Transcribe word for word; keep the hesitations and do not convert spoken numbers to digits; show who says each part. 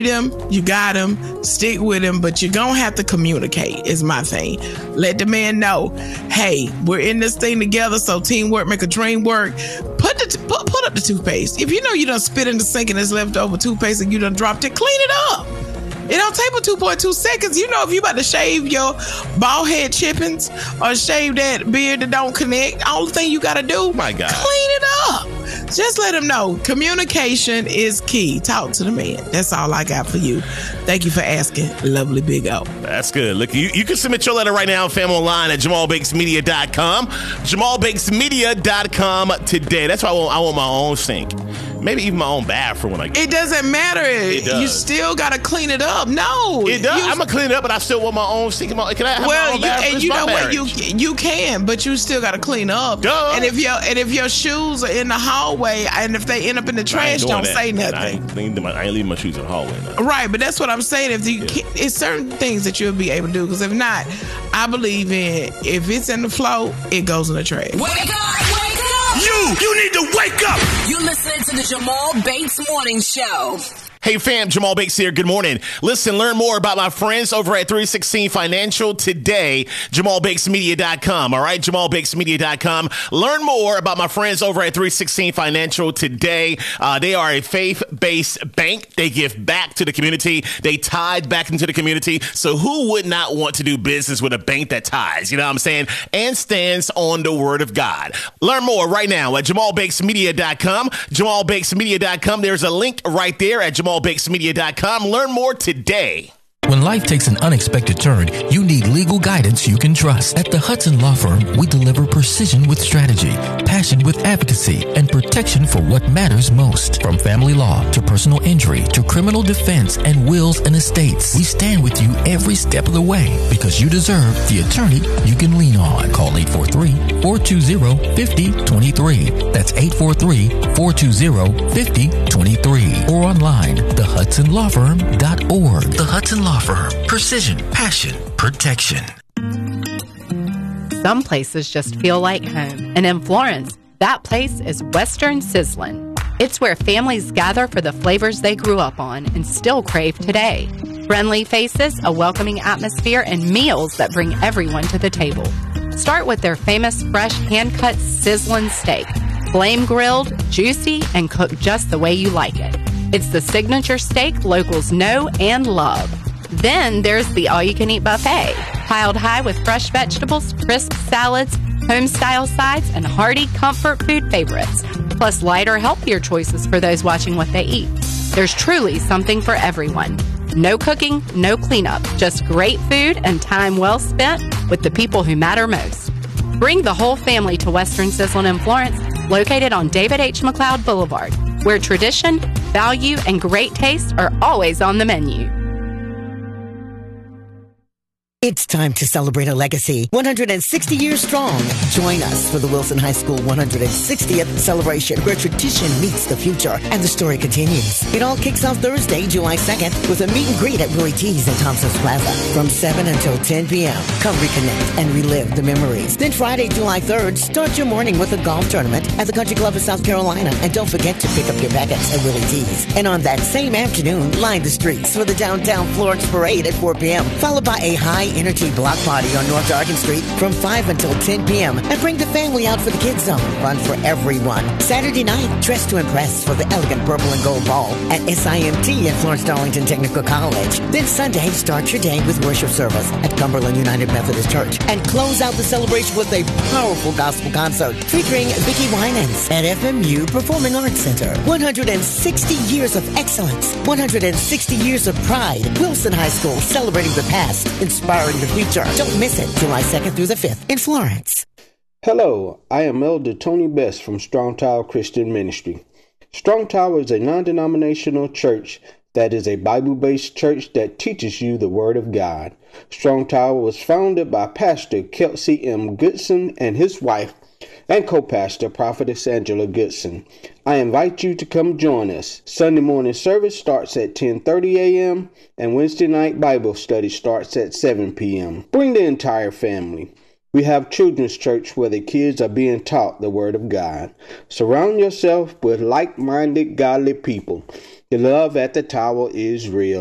Speaker 1: them, you got them, stick with them, but you're gonna have to communicate is my thing. Let the man know, hey, we're in this thing together, so teamwork make a dream work. Put the put, put up the toothpaste. If you know you done spit in the sink and it's left over toothpaste and you done dropped it, clean it up. It don't take but two point two seconds. You know, if you about to shave your bald head chippings or shave that beard that don't connect, all the thing you got to do,
Speaker 2: my God,
Speaker 1: clean it up. Just let them know. Communication is key. Talk to the man. That's all I got for you. Thank you for asking, lovely Big O.
Speaker 2: That's good. Look, you, you can submit your letter right now, fam, online at jamal bakes media dot com. jamal bakes media dot com today. That's why I want, I want my own sink. Maybe even my own bathroom when I get
Speaker 1: it. Doesn't matter. It does. You still got to clean it up. No.
Speaker 2: It does.
Speaker 1: You,
Speaker 2: I'm going to clean it up, but I still want my own sink. Can I have
Speaker 1: well,
Speaker 2: my own
Speaker 1: you,
Speaker 2: bathroom?
Speaker 1: and you know
Speaker 2: marriage.
Speaker 1: what? You you can, but you still got to clean up.
Speaker 2: Duh.
Speaker 1: And if your and if your shoes are in the hallway and if they end up in the trash, don't
Speaker 2: that.
Speaker 1: say nothing.
Speaker 2: I ain't, I, ain't, I ain't leaving my shoes in the hallway now.
Speaker 1: Right, but that's what I'm saying. If you
Speaker 2: yeah.
Speaker 1: can, it's certain things that you'll be able to do, because if not, I believe in if it's in the flow, it goes in the trash.
Speaker 3: Wake up! Wake up!
Speaker 4: You! You need to wake up!
Speaker 3: You listen to the Jamal Bates Morning Show.
Speaker 2: Hey fam, Jamal Bakes here. Good morning. Listen, learn more about my friends over at three sixteen Financial today, jamal bakes media dot com. All right, jamal bakes media dot com. Learn more about my friends over at three sixteen Financial today. Uh, they are a faith-based bank. They give back to the community. They tithe back into the community. So who would not want to do business with a bank that tithes? You know what I'm saying? And stands on the word of God. Learn more right now at jamal bakes media dot com. jamal bakes media dot com. There's a link right there at jamal bakes media dot com. Learn more today.
Speaker 5: When life takes an unexpected turn, you need legal guidance you can trust. At the Hudson Law Firm, we deliver precision with strategy, passion with advocacy, and protection for what matters most. From family law to personal injury to criminal defense and wills and estates, we stand with you every step of the way because you deserve the attorney you can lean on. Call eight four three, four two zero, five zero two three. That's eight four three, four two zero, five zero two three. Or online, the hudson law firm dot org. The Hudson Law Firm. Precision, passion, protection.
Speaker 6: Some places just feel like home. And in Florence, that place is Western Sizzlin'. It's where families gather for the flavors they grew up on and still crave today. Friendly faces, a welcoming atmosphere, and meals that bring everyone to the table. Start with their famous fresh hand-cut sizzlin' steak. Flame grilled, juicy, and cooked just the way you like it. It's the signature steak locals know and love. Then there's the all-you-can-eat buffet, piled high with fresh vegetables, crisp salads, home-style sides, and hearty comfort food favorites, plus lighter, healthier choices for those watching what they eat. There's truly something for everyone. No cooking, no cleanup, just great food and time well spent with the people who matter most. Bring the whole family to Western Sizzlin' in Florence, located on David H. McLeod Boulevard, where tradition, value, and great taste are always on the menu.
Speaker 7: It's time to celebrate a legacy one hundred sixty years strong. Join us for the Wilson High School one hundred sixtieth celebration, where tradition meets the future and the story continues. It all kicks off Thursday, July second, with a meet and greet at Willie T's in Thompson's Plaza from seven until ten p.m. Come reconnect and relive the memories. Then Friday, July third, start your morning with a golf tournament at the Country Club of South Carolina. And don't forget to pick up your packets at Willie T's. And on that same afternoon, line the streets for the Downtown Florence Parade at four p.m., followed by a high energy block party on North Dargan Street from five until ten p.m. And bring the family out for the Kids Zone. Fun for everyone. Saturday night, dress to impress for the elegant purple and gold ball at S I M T at Florence Darlington Technical College. Then Sunday, start your day with worship service at Cumberland United Methodist Church. And close out the celebration with a powerful gospel concert featuring Vicki Winans at F M U Performing Arts Center. one hundred sixty years of excellence. one hundred sixty years of pride. Wilson High School, celebrating the past, inspiring the future. Don't miss it. July second through the fifth in Florence.
Speaker 8: Hello, I am Elder Tony Best from Strong Tower Christian Ministry. Strong Tower is a non-denominational church that is a Bible-based church that teaches you the Word of God. Strong Tower was founded by Pastor Kelsey M. Goodson and his wife and co-pastor Prophetess Angela Goodson. I invite you to come join us. Sunday morning service starts at ten thirty a.m. and Wednesday night Bible study starts at seven p.m. Bring the entire family. We have children's church where the kids are being taught the Word of God. Surround yourself with like-minded, godly people. The love at the tower is real.